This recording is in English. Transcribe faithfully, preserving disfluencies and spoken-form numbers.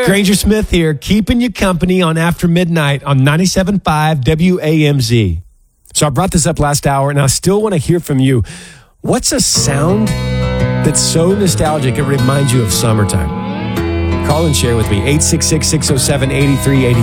Granger Smith here, keeping you company on After Midnight on ninety-seven point five W A M Z. So I brought this up last hour, and I still want to hear from you. What's a sound that's so nostalgic it reminds you of summertime? Call and share with me, eight six six, six oh seven, eight three eight three.